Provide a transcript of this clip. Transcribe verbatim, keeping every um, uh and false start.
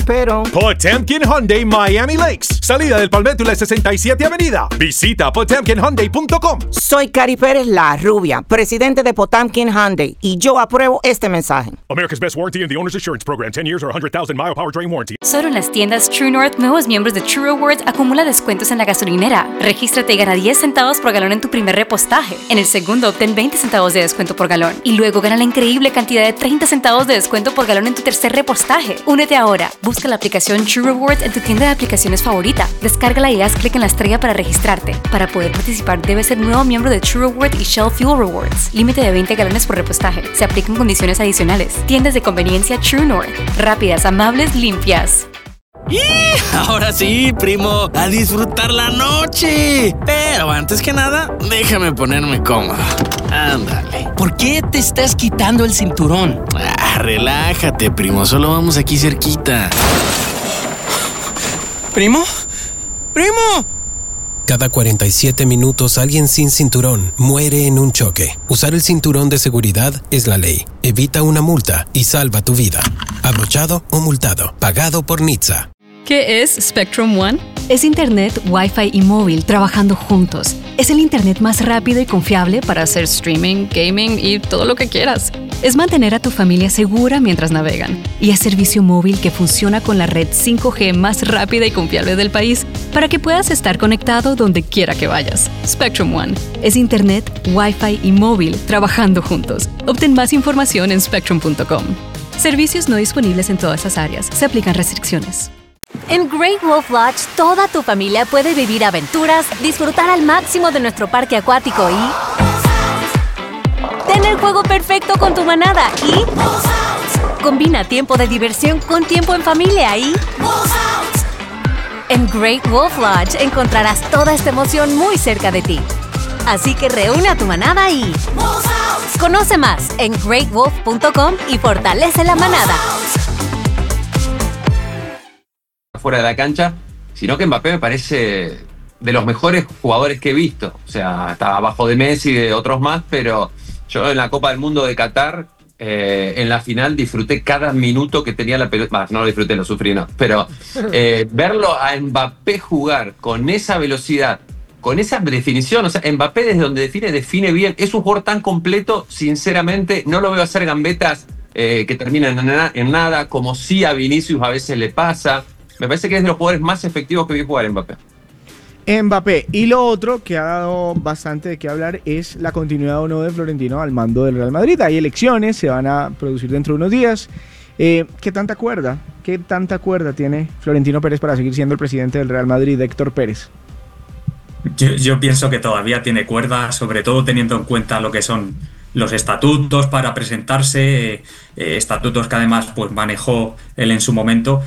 pero... Potemkin Hyundai Miami Lakes. Salida del Palmetto y la sesenta y siete Avenida. Visita potemkin hyundai punto com. Soy Cari Pérez, la rubia, presidente de Potemkin Hyundai, y yo apruebo este mensaje. America's Best Warranty and the Owner's Assurance Program. ten years or one hundred thousand mile powertrain warranty. Solo en las tiendas True North, nuevos miembros de True Rewards acumula descuentos en la gasolinera. Regístrate y gana diez centavos por galón en tu primer repostaje. En el segundo, obtén veinte centavos de descuento por galón. Y luego gana la increíble cantidad de treinta centavos de descuento por galón en tu tercer repostaje. Únete ahora. Busca la aplicación True Rewards en tu tienda de aplicaciones favorita. Descárgala y haz clic en la estrella para registrarte. Para poder participar, debes ser nuevo miembro de True Rewards y Shell Fuel Rewards. Límite de veinte galones por repostaje. Se aplican condiciones adicionales. Tiendas de conveniencia True North. Rápidas, amables, limpias. ¡Y! Ahora sí, primo, a disfrutar la noche. Pero antes que nada, déjame ponerme cómodo. Ándale. ¿Por qué te estás quitando el cinturón? Ah, relájate, primo, solo vamos aquí cerquita. ¿Primo? ¡Primo! Cada cuarenta y siete minutos alguien sin cinturón muere en un choque. Usar el cinturón de seguridad es la ley. Evita una multa y salva tu vida. Abrochado o multado. Pagado por N H T S A. ¿Qué es Spectrum One? Es Internet, Wi-Fi y móvil trabajando juntos. Es el Internet más rápido y confiable para hacer streaming, gaming y todo lo que quieras. Es mantener a tu familia segura mientras navegan. Y es servicio móvil que funciona con la red cinco G más rápida y confiable del país para que puedas estar conectado donde quiera que vayas. Spectrum One es Internet, Wi-Fi y móvil trabajando juntos. Obtén más información en spectrum punto com. Servicios no disponibles en todas las áreas. Se aplican restricciones. En Great Wolf Lodge, toda tu familia puede vivir aventuras, disfrutar al máximo de nuestro parque acuático y... tener el juego perfecto con tu manada y... combina tiempo de diversión con tiempo en familia y... en Great Wolf Lodge encontrarás toda esta emoción muy cerca de ti. Así que reúne a tu manada y... conoce más en great wolf punto com y fortalece la manada. Fuera de la cancha, sino que Mbappé me parece de los mejores jugadores que he visto. O sea, está abajo de Messi y de otros más, pero yo en la Copa del Mundo de Qatar, eh, en la final, disfruté cada minuto que tenía la pelota. Bah, no lo disfruté, lo sufrí, no. Pero eh, verlo a Mbappé jugar con esa velocidad, con esa definición, o sea, Mbappé desde donde define, define bien. Es un jugador tan completo, sinceramente, no lo veo hacer gambetas eh, que terminan en, na- en nada, como sí a Vinicius a veces le pasa. Me parece que es de los jugadores más efectivos que vi jugar Mbappé. Mbappé. Y lo otro que ha dado bastante de qué hablar es la continuidad o no de Florentino al mando del Real Madrid. Hay elecciones, se van a producir dentro de unos días. Eh, ¿Qué tanta cuerda? ¿Qué tanta cuerda tiene Florentino Pérez para seguir siendo el presidente del Real Madrid, Héctor Pérez? Yo, yo pienso que todavía tiene cuerda, sobre todo teniendo en cuenta lo que son los estatutos para presentarse, eh, estatutos que además pues manejó él en su momento.